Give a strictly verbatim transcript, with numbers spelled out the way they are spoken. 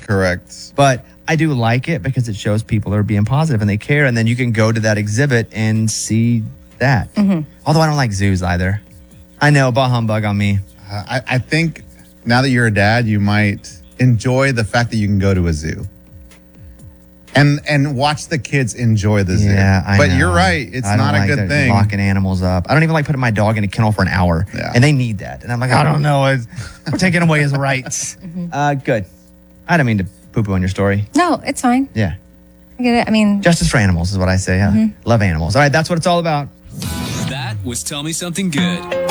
Correct. But I do like it because it shows people are being positive and they care. And then you can go to that exhibit and see that. Mm-hmm. Although I don't like zoos either. I know, bah humbug on me. Uh, I, I think now that you're a dad, you might enjoy the fact that you can go to a zoo. And and watch the kids enjoy the zoo. Yeah, I but know. you're right. It's I don't not a like good that thing. Locking animals up. I don't even like putting my dog in a kennel for an hour. Yeah. And they need that. And I'm like, I don't know. It's, we're taking away his rights. Mm-hmm. uh, good. I didn't mean to poo-poo on your story. No, it's fine. Yeah. I get it. I mean, Justice for animals is what I say. Yeah. Mm-hmm. Love animals. All right, that's what it's all about. That was Tell Me Something Good.